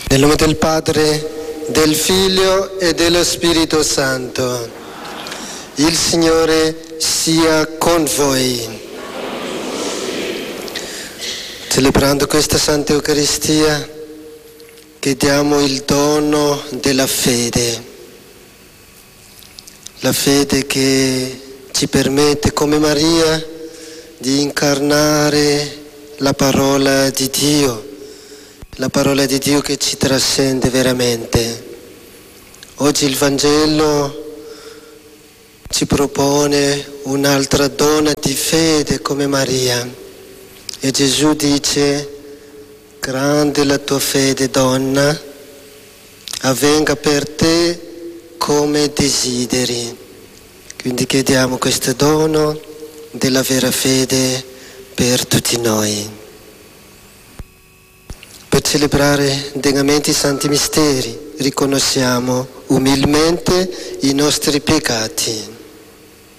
Nel nome del Padre, del Figlio e dello Spirito Santo. Il Signore sia con voi. Celebrando questa Santa Eucaristia, chiediamo il dono della fede. La fede che ci permette, come Maria, di incarnare la parola di Dio. La parola di Dio che ci trascende veramente. Oggi il Vangelo ci propone un'altra donna di fede come Maria. E Gesù dice: grande la tua fede, donna, avvenga per te come desideri. Quindi chiediamo questo dono della vera fede per tutti noi. Per celebrare degnamente i santi misteri riconosciamo umilmente i nostri peccati.